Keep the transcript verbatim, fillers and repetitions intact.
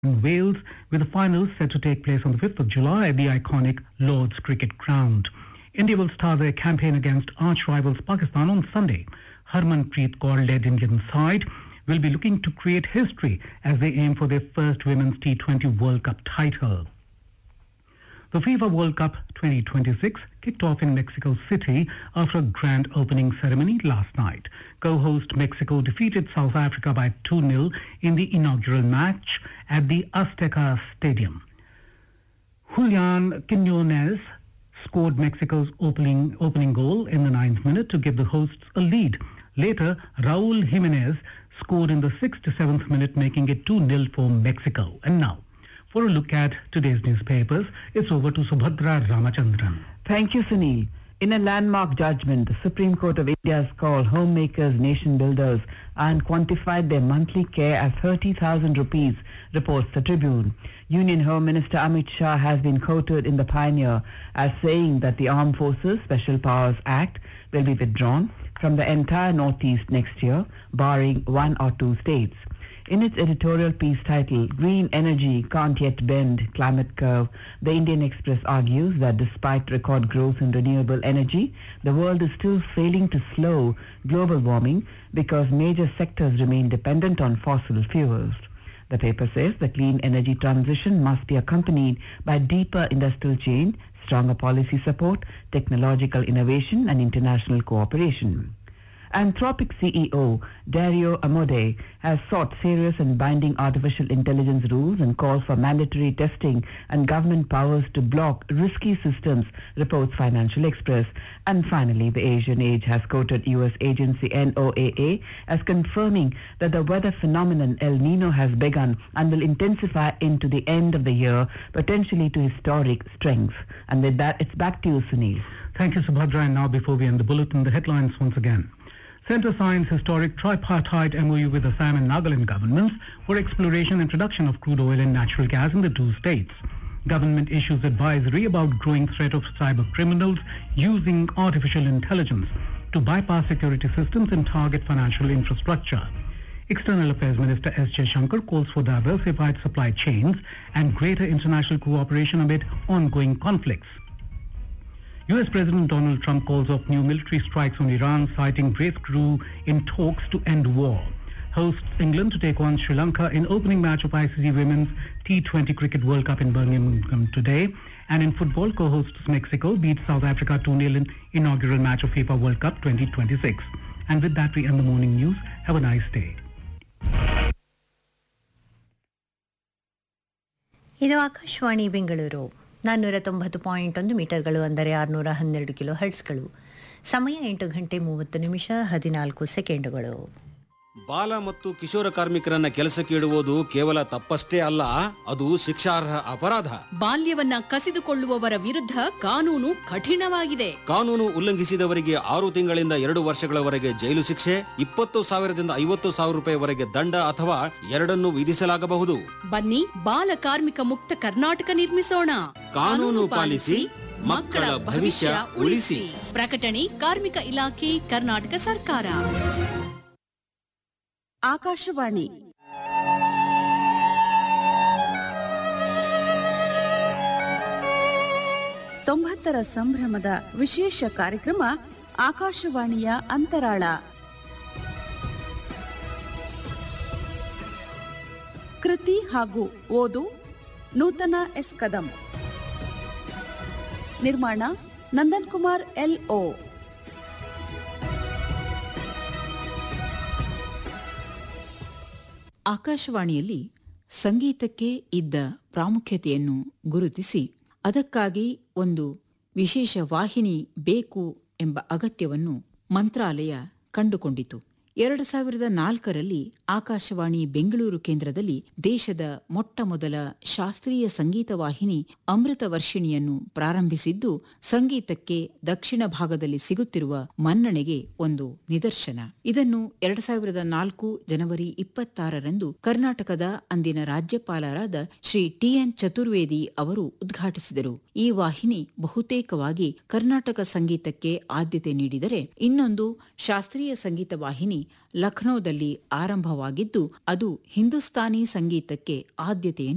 in Wales, with the finals set to take place on the fifth of July at the iconic Lord's Cricket Ground. India will start their campaign against arch-rivals Pakistan on Sunday. Harmanpreet Kaur-led Indian side will be looking to create history as they aim for their first Women's T twenty World Cup title. The FIFA World Cup twenty twenty-six kicked off in Mexico City after a grand opening ceremony last night. Co-host Mexico defeated South Africa by two nil in the inaugural match at the Azteca Stadium. Julian Quiñones scored Mexico's opening, opening goal in the ninth minute to give the hosts a lead. Later, Raúl Jiménez scored in the sixth to seventh minute, making it two nil for Mexico. And now, for a look at today's newspapers, it's over to Subhadra Ramachandran. Thank you, Sunil. In a landmark judgment, the Supreme Court of India has called homemakers nation builders and quantified their monthly care as thirty thousand rupees, reports the Tribune. Union Home Minister Amit Shah has been quoted in the Pioneer as saying that the Armed Forces Special Powers Act will be withdrawn from the entire Northeast next year, barring one or two states. In its editorial piece titled Green Energy Can't Yet Bend Climate Curve, the Indian Express argues that despite record growth in renewable energy, the world is still failing to slow global warming because major sectors remain dependent on fossil fuels. The paper says the clean energy transition must be accompanied by deeper industrial change, stronger policy support, technological innovation and international cooperation. Anthropic C E O Dario Amodei has sought serious and binding artificial intelligence rules and calls for mandatory testing and government powers to block risky systems, reports Financial Express. And finally, the Asian Age has quoted U S agency N O A A as confirming that the weather phenomenon El Nino has begun and will intensify into the end of the year, potentially to historic strength. And with that, it's back to you, Sunil. Thank you, Subhadra. And now, before we end the bulletin, the headlines once again. Centre signs historic tripartite M O U with Assam and Nagaland governments for exploration and production of crude oil and natural gas in the two states. Government issues advisory about growing threat of cyber criminals using artificial intelligence to bypass security systems and target financial infrastructure. External Affairs Minister S. Jaishankar calls for diversified supply chains and greater international cooperation amid ongoing conflicts. U S President Donald Trump calls off new military strikes on Iran, citing breakthrough in talks to end war. Hosts England to take on Sri Lanka in opening match of I C C Women's T twenty Cricket World Cup in Birmingham today. And in football, co-hosts Mexico beat South Africa two nil in inaugural match of FIFA World Cup twenty twenty-six. And with that, we end the morning news. Have a nice day. ಇದು ಆಕಾಶವಾಣಿ ಬೆಂಗಳೂರು ನಾನ್ನೂರ ತೊಂಬತ್ತು point ಒಂದು ಮೀಟರ್ಗಳು ಅಂದರೆ ಆರುನೂರ ಹನ್ನೆರಡು kilo ಹರ್ಟ್ಸ್ಗಳು. ಸಮಯ ಎಂಟು ಗಂಟೆ ಮೂವತ್ತು ನಿಮಿಷ ಹದಿನಾಲ್ಕು ಸೆಕೆಂಡುಗಳು. ಬಾಲ ಮತ್ತು ಕಿಶೋರ ಕಾರ್ಮಿಕರನ್ನ ಕೆಲಸಕ್ಕೆ ಇಡುವುದು ಕೇವಲ ತಪ್ಪಷ್ಟೇ ಅಲ್ಲ, ಅದು ಶಿಕ್ಷಾರ್ಹ ಅಪರಾಧ. ಬಾಲ್ಯವನ್ನ ಕಸಿದುಕೊಳ್ಳುವವರ ವಿರುದ್ಧ ಕಾನೂನು ಕಠಿಣವಾಗಿದೆ. ಕಾನೂನು ಉಲ್ಲಂಘಿಸಿದವರಿಗೆ ಆರು ತಿಂಗಳಿಂದ ಎರಡು ವರ್ಷಗಳವರೆಗೆ ಜೈಲು ಶಿಕ್ಷೆ, ಇಪ್ಪತ್ತು ಸಾವಿರದಿಂದ ಐವತ್ತು ಸಾವಿರ ರೂಪಾಯಿವರೆಗೆ ದಂಡ ಅಥವಾ ಎರಡನ್ನು ವಿಧಿಸಲಾಗಬಹುದು. ಬನ್ನಿ, ಬಾಲ ಕಾರ್ಮಿಕ ಮುಕ್ತ ಕರ್ನಾಟಕ ನಿರ್ಮಿಸೋಣ. ಕಾನೂನು ಪಾಲಿಸಿ, ಮಕ್ಕಳ ಭವಿಷ್ಯ ಉಳಿಸಿ. ಪ್ರಕಟಣೆ ಕಾರ್ಮಿಕ ಇಲಾಖೆ, ಕರ್ನಾಟಕ ಸರ್ಕಾರ. ಆಕಾಶವಾಣಿ ತೊಂಬತ್ತರ ಸಂಭ್ರಮದ ವಿಶೇಷ ಕಾರ್ಯಕ್ರಮ ಆಕಾಶವಾಣಿಯ ಅಂತರಾಳ. ಕೃತಿ ಹಾಗೂ ಓದು ನೂತನ ಎಸ್ ಕದಂ. ನಿರ್ಮಾಣ ನಂದನ್ ಕುಮಾರ್ ಎಲ್ ಓ. ಆಕಾಶವಾಣಿಯಲ್ಲಿ ಸಂಗೀತಕ್ಕೆ ಇದ್ದ ಪ್ರಾಮುಖ್ಯತೆಯನ್ನು ಗುರುತಿಸಿ ಅದಕ್ಕಾಗಿ ಒಂದು ವಿಶೇಷ ವಾಹಿನಿ ಬೇಕು ಎಂಬ ಅಗತ್ಯವನ್ನು ಮಂತ್ರಾಲಯ ಕಂಡುಕೊಂಡಿತು. ಎರಡು ಸಾವಿರದ ನಾಲ್ಕರಲ್ಲಿ ಆಕಾಶವಾಣಿ ಬೆಂಗಳೂರು ಕೇಂದ್ರದಲ್ಲಿ ದೇಶದ ಮೊಟ್ಟ ಮೊದಲ ಶಾಸ್ತ್ರೀಯ ಸಂಗೀತ ವಾಹಿನಿ ಅಮೃತ ವರ್ಷಿಣಿಯನ್ನು ಪ್ರಾರಂಭಿಸಿದ್ದು ಸಂಗೀತಕ್ಕೆ ದಕ್ಷಿಣ ಭಾಗದಲ್ಲಿ ಸಿಗುತ್ತಿರುವ ಮನ್ನಣೆಗೆ ಒಂದು ನಿದರ್ಶನ. ಇದನ್ನು ಎರಡು ಸಾವಿರದ ನಾಲ್ಕು ಜನವರಿ ಇಪ್ಪತ್ತಾರರಂದು ಕರ್ನಾಟಕದ ಅಂದಿನ ರಾಜ್ಯಪಾಲರಾದ ಶ್ರೀ ಟಿ ಎನ್ ಚತುರ್ವೇದಿ ಅವರು ಉದ್ಘಾಟಿಸಿದರು. ಈ ವಾಹಿನಿ ಬಹುತೇಕವಾಗಿ ಕರ್ನಾಟಕ ಸಂಗೀತಕ್ಕೆ ಆದ್ಯತೆ ನೀಡಿದರೆ ಇನ್ನೊಂದು ಶಾಸ್ತ್ರೀಯ ಸಂಗೀತ ವಾಹಿನಿ ಲಖನೌದಲ್ಲಿ ಆರಂಭವಾಗಿದ್ದು ಅದು ಹಿಂದೂಸ್ತಾನಿ ಸಂಗೀತಕ್ಕೆ ಆದ್ಯತೆಯನ್ನು